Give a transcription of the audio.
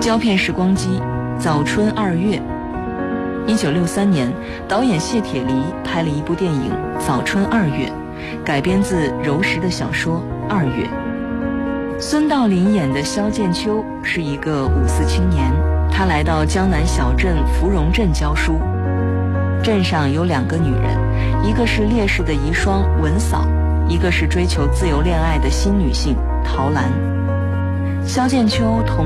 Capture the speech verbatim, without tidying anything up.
胶片时光机，早春二月。一九六三年，导演谢铁骊拍了一部电影《早春二月》，改编自柔石的小说《二月》。孙道临演的萧剑秋是一个五四青年，他来到江南小镇芙蓉镇教书。镇上有两个女人，一个是烈士的遗孀文嫂，一个是追求自由恋爱的新女性陶兰。萧剑秋同